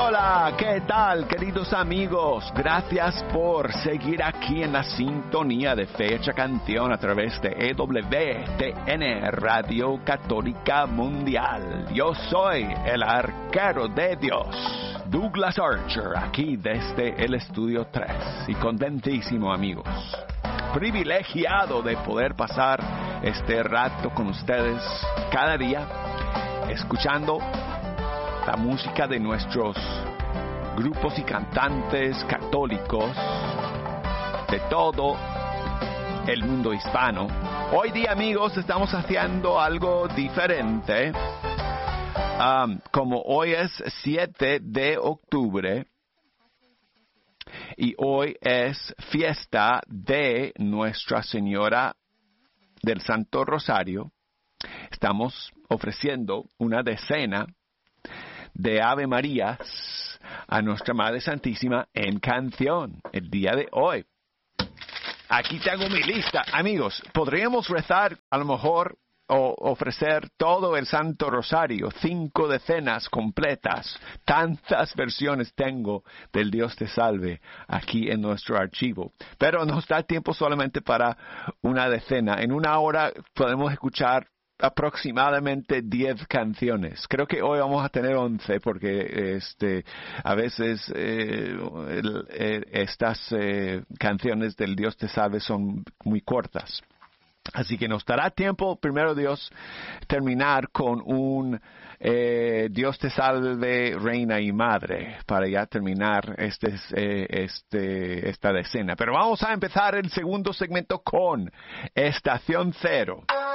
Hola, ¿qué tal, queridos amigos? Gracias por seguir aquí en la sintonía de Fecha Canción a través de EWTN, Radio Católica Mundial. Yo soy el arquero de Dios, Douglas Archer, aquí desde el Estudio 3. Y contentísimo, amigos. Privilegiado de poder pasar este rato con ustedes cada día, escuchando la música de nuestros grupos y cantantes católicos de todo el mundo hispano. Hoy día, amigos, estamos haciendo algo diferente. Como hoy es 7 de octubre y hoy es fiesta de Nuestra Señora del Santo Rosario, estamos ofreciendo una decena de Ave Marías a Nuestra Madre Santísima en canción el día de hoy. Aquí tengo mi lista. Amigos, podríamos rezar a lo mejor o ofrecer todo el Santo Rosario, 5 decenas completas. Tantas versiones tengo del Dios te salve aquí en nuestro archivo. Pero nos da tiempo solamente para una decena. En una hora podemos escuchar aproximadamente 10 canciones. Creo que hoy vamos a tener 11 porque a veces estas canciones del Dios te salve son muy cortas. Así que nos dará tiempo, primero Dios, terminar con un Dios te salve, Reina y Madre, para ya terminar esta decena. Pero vamos a empezar el segundo segmento con Estación Cero.